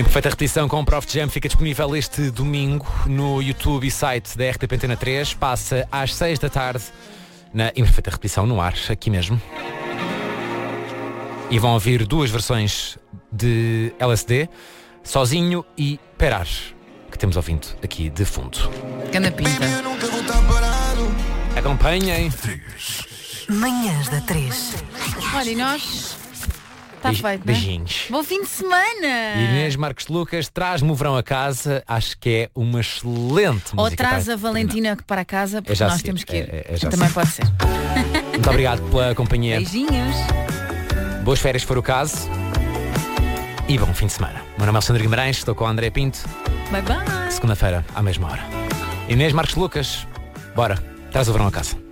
Em perfeita repetição com o Prof Jam fica disponível este domingo no YouTube e site da RTP Antena 3. Passa às 6 da tarde na imperfeita repetição no ar, aqui mesmo. E vão ouvir duas versões de LSD, Sozinho e Perar, que temos ouvindo aqui de fundo. Ganda pinta. Acompanhem. Manhãs da 3. Olha, e nós... Está feito, não é? Beijinhos. Bom fim de semana! E Inês Marcos de Lucas traz-me o verão a casa. Acho que é uma excelente música. Ou traz para a Valentina para casa, porque já nós sei, temos que ir. já Também sei. pode ser. Muito obrigado pela companhia. Beijinhos. Boas férias, se for o caso. E bom fim de semana. Meu nome é Alexandre Guimarães, estou com o André Pinto. Bye bye. Segunda-feira, à mesma hora. Inês Marcos de Lucas, bora, traz o verão a casa.